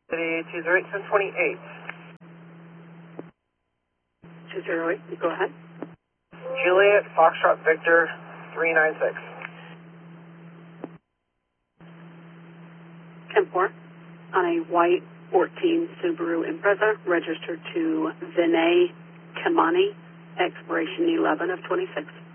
City 208, 1028. 208, you go ahead. Juliet, Foxtrot Victor, 396. 10-4, on a white 14 Subaru Impreza, registered to Vinay Kamani, expiration 11 of 26.